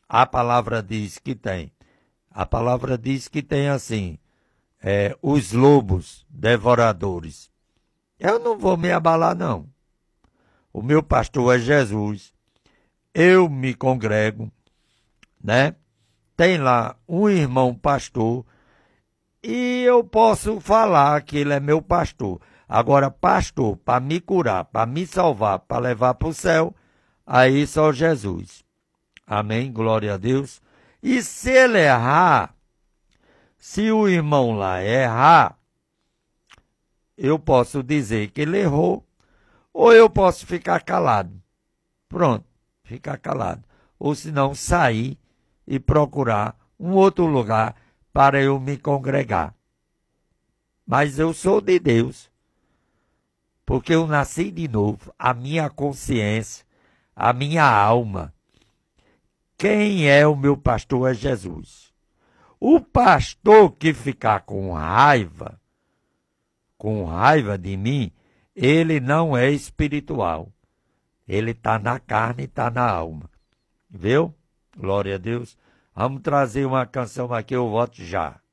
A palavra diz que tem. A palavra diz que tem assim, os lobos devoradores. Eu não vou me abalar, não. O meu pastor é Jesus. Eu me congrego, né? Tem lá um irmão pastor e eu posso falar que ele é meu pastor. Agora, pastor, para me curar, para me salvar, para levar para o céu, aí só Jesus. Amém? Glória a Deus. E se ele errar, se o irmão lá errar, eu posso dizer que ele errou, ou eu posso ficar calado. Pronto, ficar calado. Ou se não, sair e procurar um outro lugar para eu me congregar. Mas eu sou de Deus, porque eu nasci de novo, a minha consciência, a minha alma. Quem é o meu pastor é Jesus. O pastor que ficar com raiva de mim, ele não é espiritual. Ele está na carne e está na alma. Viu? Glória a Deus. Vamos trazer uma canção aqui, eu volto já.